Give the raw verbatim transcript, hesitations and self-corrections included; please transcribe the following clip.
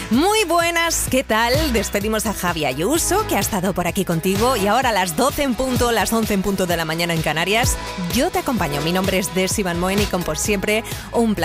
Muy buenas, ¿qué tal? Despedimos a Javi Ayuso, que ha estado por aquí contigo, y ahora a las doce en punto, las once en punto de la mañana en Canarias, yo te acompaño. Mi nombre es Desi Van Moen y como por siempre, un placer.